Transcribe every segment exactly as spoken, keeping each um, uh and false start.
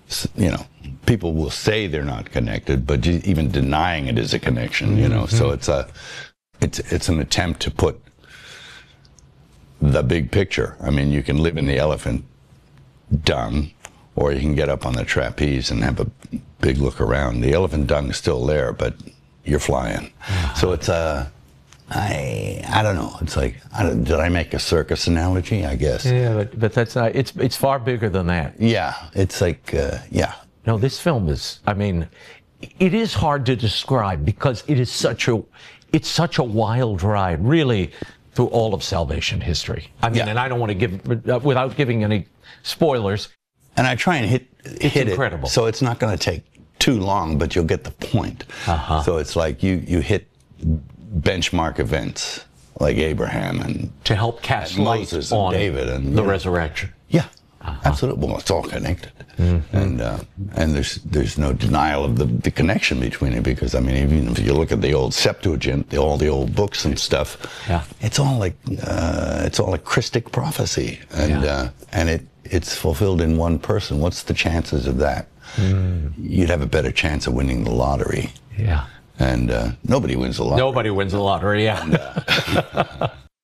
you know, people will say they're not connected, but even denying it is a connection, you know. Mm-hmm. So it's a, it's it's an attempt to put the big picture. I mean, you can live in the elephant dung, or you can get up on the trapeze and have a big look around. The elephant dung is still there, but you're flying. So it's a, I I don't know. It's like, I don't, did I make a circus analogy? I guess. Yeah, but but that's not. It's it's far bigger than that. Yeah, it's like uh, yeah. No, this film is. I mean, it is hard to describe because it is such a, it's such a wild ride, really, through all of Salvation history. I mean, yeah. and I don't want to give uh, without giving any spoilers. And I try and hit it's hit incredible. it, so it's not going to take too long, but you'll get the point. Uh-huh. So it's like you you hit benchmark events like Abraham and to help cast light Moses on and David and the you know, resurrection. Yeah, uh-huh. absolutely. Well, it's all connected, mm-hmm. and uh, and there's there's no denial of the, the connection between it, because I mean, even if you look at the old Septuagint, the, all the old books and stuff, yeah. it's all like uh, it's all like Christic prophecy, and yeah. uh, and it it's fulfilled in one person. What's the chances of that? Mm. You'd have a better chance of winning the lottery. Yeah. And uh, nobody wins the lottery. Nobody wins the lottery, yeah. And, uh,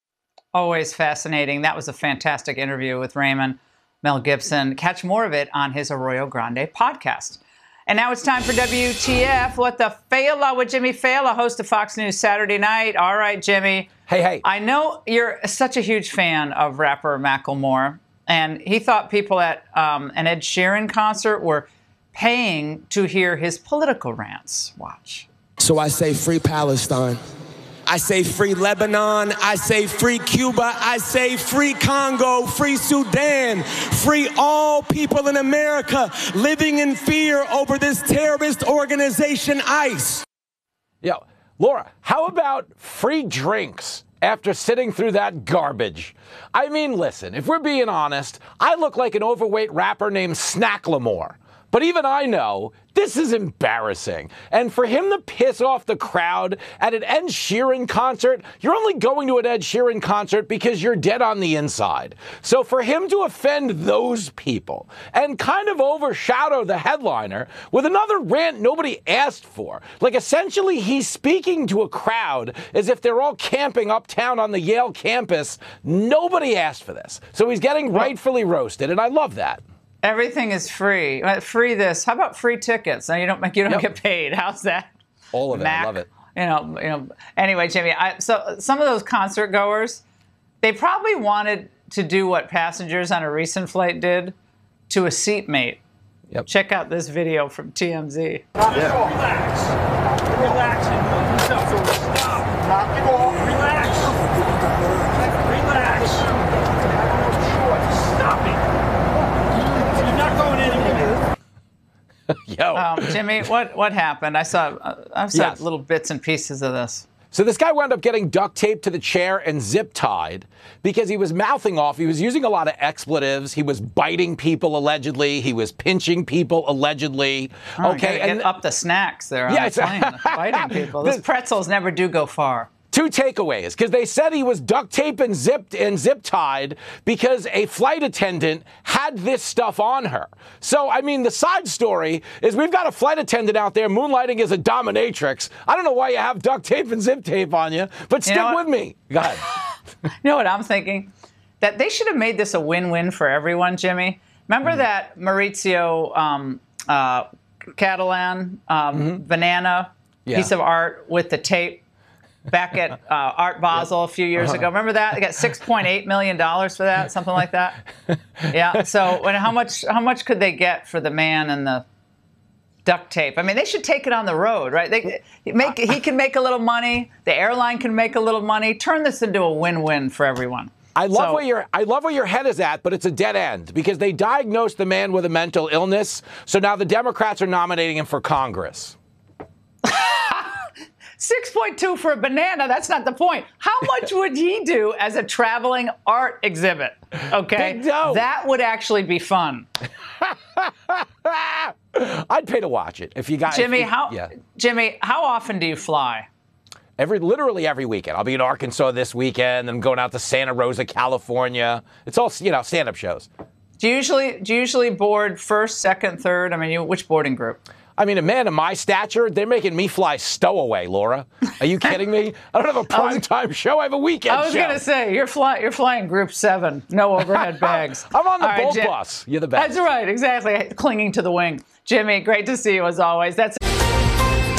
Always fascinating. That was a fantastic interview with Raymond Mel Gibson. Catch more of it on his Arroyo Grande podcast. And now it's time for W T F. What the Fela with Jimmy Fallon, host of Fox News Saturday Night. All right, Jimmy. Hey, hey. I know you're such a huge fan of rapper Macklemore, and he thought people at um, an Ed Sheeran concert were paying to hear his political rants. Watch. So I say free Palestine. I say free Lebanon. I say free Cuba. I say free Congo, free Sudan, free all people in America living in fear over this terrorist organization, ICE. Yo, Laura, how about free drinks after sitting through that garbage? I mean, listen, if we're being honest, I look like an overweight rapper named Snacklemore. But even I know this is embarrassing. And for him to piss off the crowd at an Ed Sheeran concert, you're only going to an Ed Sheeran concert because you're dead on the inside. So for him to offend those people and kind of overshadow the headliner with another rant nobody asked for, like essentially he's speaking to a crowd as if they're all camping uptown on the Yale campus. Nobody asked for this. So he's getting rightfully roasted, and I love that. Everything is free. Free this. How about free tickets? Now you don't you don't yep. get paid. How's that? All of it. Mac, I love it. You know, you know. Anyway, Jimmy. I, so some of those concert goers, they probably wanted to do what passengers on a recent flight did to a seatmate. Yep. Check out this video from T M Z. Yeah. Relax. Relax and move yourself. So stop. Knock it off. Relax. Relax. Stop it. Yo. Um, Jimmy, what, what happened? I saw uh, I saw yes. little bits and pieces of this. So this guy wound up getting duct taped to the chair and zip tied because he was mouthing off. He was using a lot of expletives. He was biting people allegedly. He was pinching people allegedly. Oh, okay, and and up the snacks there on yeah, the plane, biting people. Those pretzels never do go far. Two takeaways, because they said he was duct taped and zipped and zip tied because a flight attendant had this stuff on her. So, I mean, the side story is we've got a flight attendant out there moonlighting as a dominatrix. I don't know why you have duct tape and zip tape on you, but stick you know with me. Go ahead. You know what I'm thinking? That they should have made this a win-win for everyone, Jimmy. Remember mm-hmm. that Maurizio um, uh, Catalan um, mm-hmm. banana yeah. piece of art with the tape? Back at uh, Art Basel a few years ago. Remember that? They got six point eight million dollars for that, something like that. Yeah. So when, how much how much could they get for the man and the duct tape? I mean, they should take it on the road, right? They make He can make a little money. The airline can make a little money. Turn this into a win-win for everyone. I love so, where your I love where your head is at, but it's a dead end because they diagnosed the man with a mental illness. So now the Democrats are nominating him for Congress. six point two for a banana, that's not the point. How much would he do as a traveling art exhibit? Okay? That would actually be fun. I'd pay to watch it if you got Jimmy, if you, how yeah. Jimmy, how often do you fly? Every literally every weekend. I'll be in Arkansas this weekend, I'm going out to Santa Rosa, California. It's all, you know, stand-up shows. Do Do you usually do you usually board first, second, third? I mean, you, which boarding group? I mean, a man of my stature, they're making me fly stowaway, Laura. Are you kidding me? I don't have a prime time show. I have a weekend show. I was going to say, you're, fly, you're flying group seven, no overhead bags. I'm on the All bull right, Jim, bus. You're the best. That's right, exactly. Clinging to the wing. Jimmy, great to see you as always. That's